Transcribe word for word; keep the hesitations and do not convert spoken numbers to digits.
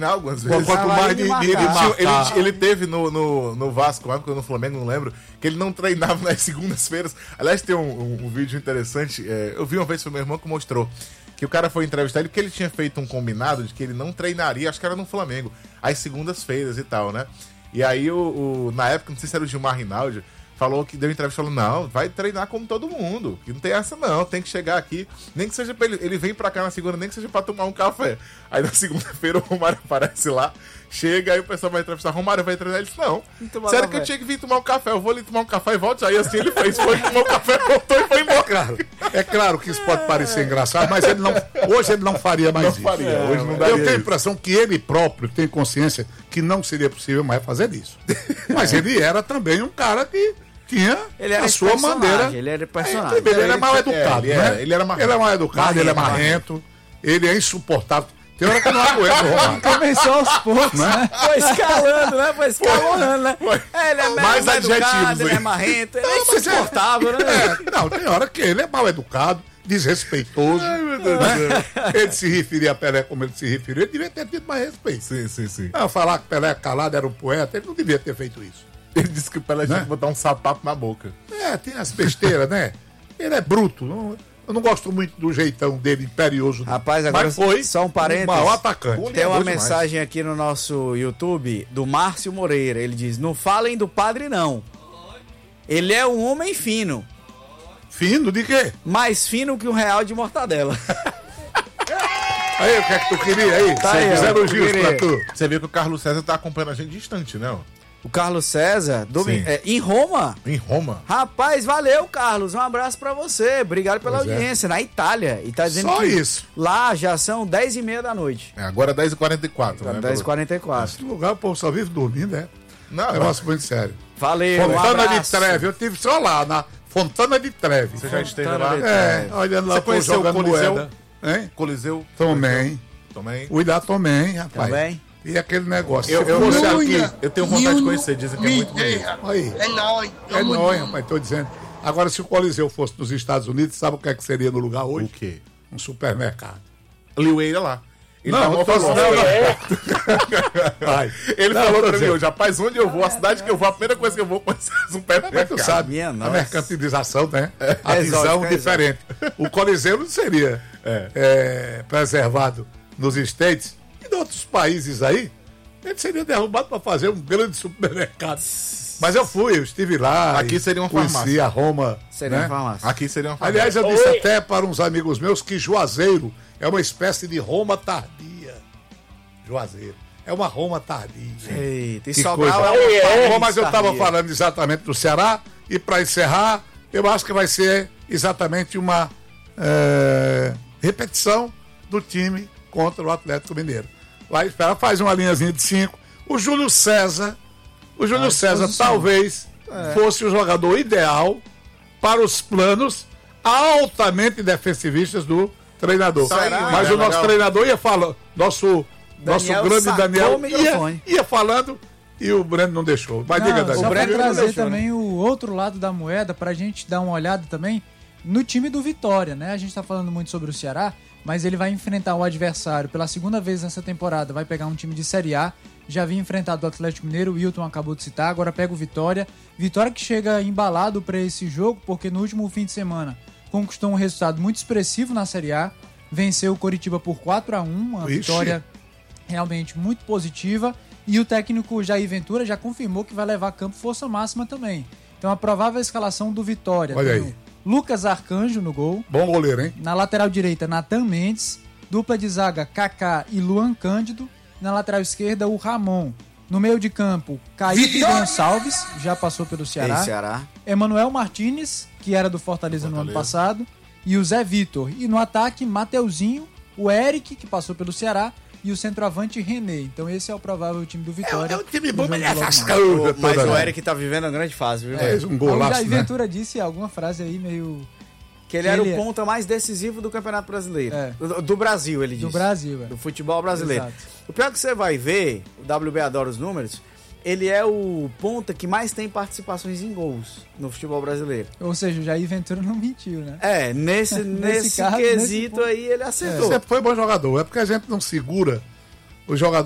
algumas vezes. Quanto mais de, de, de Ele, tinha- ele, marcar. ele teve no, no, no Vasco, lá, porque no Flamengo, não lembro, que ele não treinava nas segundas-feiras. Aliás, tem um, um, um vídeo interessante. é, eu vi uma vez, foi meu irmão que mostrou. Que o cara foi entrevistar ele, porque ele tinha feito um combinado de que ele não treinaria, acho que era no Flamengo, às segundas-feiras e tal, né? E aí, o, o- na época, não sei se era o Gilmar Rinaldi, falou que deu entrevista, falou, não, vai treinar como todo mundo, que não tem essa não, tem que chegar aqui, nem que seja pra ele, ele vem pra cá na segunda, nem que seja pra tomar um café. Aí na segunda-feira o Romário aparece lá, chega, aí o pessoal vai entrevistar, Romário vai treinar, ele disse, não, sério que eu tinha que vir tomar um café, eu vou ali tomar um café e volto, aí assim ele fez, foi tomar um café, voltou e foi embora. Claro, é claro que isso pode parecer engraçado, mas ele não, hoje ele não faria mais Não isso. faria, hoje não daria Eu tenho a isso. impressão que ele próprio tem consciência que não seria possível mais fazer isso. Mas ele era também um cara que tinha Ele era a sua personagem, maneira. ele era É, personagem. primeiro, ele é mal É, educado, ele né? era- ele era marrento. Ele é mal educado, ele é Marrento, marrento, ele é insuportável. Tem hora que eu não aguento, Romário. Começou aos poucos, né? Foi escalando, né? Foi escalando, né? É, ele é Mais mal adjetivos educado, ele aí. é marrento, ele é Não, mas é- insuportável, né? É, não, tem hora que ele é mal educado, desrespeitoso. Ai, meu Deus do céu. né? Ele se referia a Pelé como ele se referiu, ele devia ter tido mais respeito. Sim, sim, sim. Ah, falar que Pelé calado era um poeta, ele não devia ter feito isso. Ele disse que o Pelé tinha Né? que botar um sapato na boca. É, tem as besteiras, né? Ele é bruto. Não- eu não gosto muito do jeitão dele, imperioso. Rapaz, agora Mas foi só um parênteses. o maior atacante. Tem uma Goleador demais. mensagem aqui no nosso YouTube do Márcio Moreira. Ele diz: não falem do padre, não. Ele é um homem fino. Fino de quê? Mais fino que um real de mortadela. Aí, o que é que tu queria aí? Tá aí, Fiz ó, elogios queria. pra tu. Você viu que o Carlos César tá acompanhando a gente distante, né? ó? O Carlos César, do- Sim. é, em Roma. Em Roma. Rapaz, valeu, Carlos. Um abraço pra você. Obrigado pela Pois é. audiência. Na Itália. E tá dizendo Só que isso. lá já são dez e meia da noite. É, agora é dez e quarenta e quatro, né? dez e quarenta e quatro. Esse lugar o povo só vive dormindo, é. Não, É um negócio muito sério. Valeu, um Fontana de abraço. Treve, eu tive só lá, na Fontana de Treve. você já esteve Fontana lá? de- É, olhando lá Você o povo conheceu o jogando Coliseu? moeda. Hein? Coliseu? Também. Também. Fui lá também, rapaz. Também? E aquele negócio. Eu, Se eu, fosse eu, aqui. eu tenho vontade de conhecer, dizem que é muito bonito. Aí. É nóis. É nóis, rapaz, tô dizendo. Agora, se o Coliseu fosse nos Estados Unidos, sabe o que é que seria no lugar O hoje? quê? Um supermercado. Liueira lá. Ele Não, tá mal tô falando. dizendo- Vai. Ele Não, falou tô pra mim dizendo. hoje, rapaz, onde eu vou, a cidade que eu vou, a primeira coisa que eu vou conhecer é um Mas tu supermercado. sabe, Minha a nossa. mercantilização, né? A É visão exótico, é diferente. O Coliseu não seria É. é, preservado nos States e em outros países aí. Ele seria derrubado para fazer um grande supermercado. Mas eu fui, eu estive lá. Aqui e seria uma conheci farmácia. a Roma. Seria né? uma farmácia. Aqui seria uma Aliás, eu disse até para uns amigos meus que Juazeiro é uma espécie de Roma tardia. Juazeiro. É uma Roma tardia. Eita, e Que Sobral coisa. é uma Paris Bom, mas eu estava tardia. falando exatamente do Ceará, e para encerrar, eu acho que vai ser exatamente uma é, repetição do time contra o Atlético Mineiro. Vai esperar, faz uma linhazinha de cinco. O Júlio César, o Júlio À César disposição. talvez fosse o jogador ideal para os planos altamente defensivistas do treinador. Será? Mas É o nosso legal. treinador ia falando, nosso, nosso Daniel grande sacou Daniel o microfone. ia, ia falando e o Breno não deixou. Mas diga, Não, Daniel. só para Breno não trazer deixou, também o outro lado da moeda, pra gente dar uma olhada também no time do Vitória, né? A gente tá falando muito sobre o Ceará, mas ele vai enfrentar o adversário pela segunda vez nessa temporada, vai pegar um time de Série A, já havia enfrentado o Atlético Mineiro, o Wilton acabou de citar, agora pega o Vitória. Vitória que chega embalado para esse jogo, porque no último fim de semana conquistou um resultado muito expressivo na Série A, venceu o Coritiba por quatro a um, uma Ixi. vitória realmente muito positiva, e o técnico Jair Ventura já confirmou que vai levar a campo força máxima também. Então a provável escalação do Vitória: Olha tem aí. o Lucas Arcanjo no gol, Bom goleiro, hein? na lateral direita Natan Mendes, dupla de zaga Kaká e Luan Cândido, na lateral esquerda o Ramon, no meio de campo Kaique Gonçalves, já passou pelo Ceará, Ei, Ceará. Emanuel Martinez, que era do Fortaleza, no ano passado, e o Zé Vitor. E no ataque, Mateuzinho, o Eric, que passou pelo Ceará, e o centroavante René. Então esse é o provável time do Vitória. É um time bom, no mas jogo é de logo mais. cascudo. Mas toda, o né? Eric tá vivendo uma grande fase, viu? Fez um O golaço, Jair né? Ventura disse alguma frase aí meio Que ele era Ele o é- ponta mais decisivo do Campeonato Brasileiro. É. Do, do Brasil, ele disse. do Brasil. é. Do futebol brasileiro. Exato. O pior é que você vai ver, o W B adora os números, ele é o ponta que mais tem participações em gols no futebol brasileiro. Ou seja, o Jair Ventura não mentiu, né? É, nesse, nesse, caso, quesito nesse ponto. aí ele acertou. Sempre foi bom jogador. É porque a gente não segura o jogador